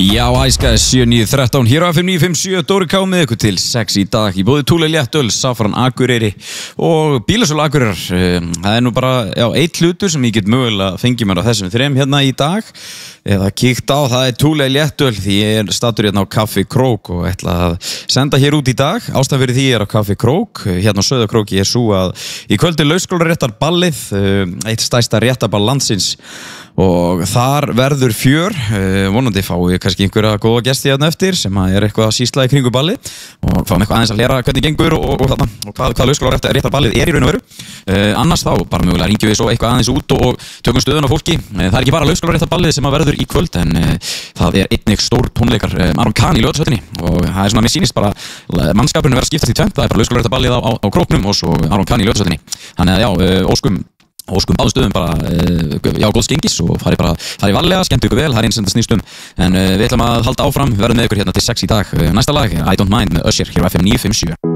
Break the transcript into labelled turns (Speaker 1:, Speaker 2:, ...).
Speaker 1: Já, æskaði 7-9-13 hér á FM 957, Dóri K með ykkur til 6 í dag í bóði Thule léttöl, Safran Akureyri og Bílasölu Akureyrar. Það nú bara, eitt hlutur sem ég get mögulega fengið mér á þessum þrem hérna í dag eða kíkt á, það Thule léttöl því ég stattur hérna á Kaffi Krók og ætla að senda hér út í dag. Ástæðan fyrir því ég á Kaffi Krók, hérna á Sauðárkróki svo að í kvöldi laugskólaréttarballið, eitt stærsta réttarball landsins og þar verður fjör, vonandi fáið kannski einhverja góða gesti hérna eftir sem eitthvað að sýsla í kringu balli og fáum eitthvað aðeins að læra hvernig gengur og hvað laugskólaréttarballið í raun og veru. Annars þá bara mögulega ringjum við svo eitthvað aðeins út og tökum stöðun á fólki. Það ekki bara laugskólaréttarballið sem að verður í kvöld en það einnig stór tónleikar Aron Kahn í Laugardalshöllinni og það svona, mér sýnist bara mannskapurinn vera skiptast í tvennt, það bara laugskólaréttarballið á Króknum og svo Aron Kahn í Laugardalshöllinni. Þannig að já, óskum báðum stöðum bara góðs gengis og farið varlega, skemmtu ykkur vel, það eins sem það snýst en við ætlum að halda áfram, við verðum með ykkur hérna til 6 í dag. Næsta lag, I Don't Mind með Usher hér á FM 957.